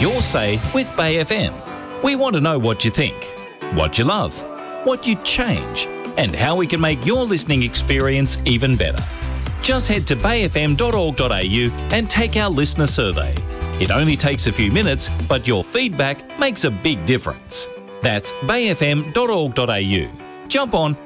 your say with Bay FM. We want to know what you think, what you love, what you'd change, and how we can make your listening experience even better. Just head to bayfm.org.au and take our listener survey. It only takes a few minutes, but your feedback makes a big difference. That's bayfm.org.au. Jump on